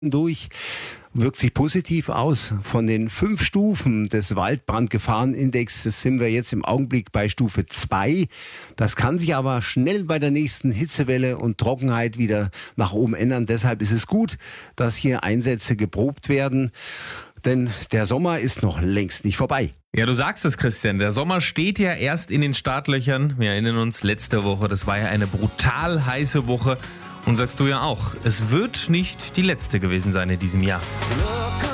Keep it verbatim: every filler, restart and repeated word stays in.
durch, wirkt sich positiv aus. Von den fünf Stufen des Waldbrandgefahrenindexes sind wir jetzt im Augenblick bei Stufe zwei. Das kann sich aber schnell bei der nächsten Hitzewelle und Trockenheit wieder nach oben ändern. Deshalb ist es gut, dass hier Einsätze geprobt werden, denn der Sommer ist noch längst nicht vorbei. Ja, du sagst es, Christian. Der Sommer steht ja erst in den Startlöchern. Wir erinnern uns, letzte Woche, das war ja eine brutal heiße Woche. Und sagst du ja auch, es wird nicht die letzte gewesen sein in diesem Jahr.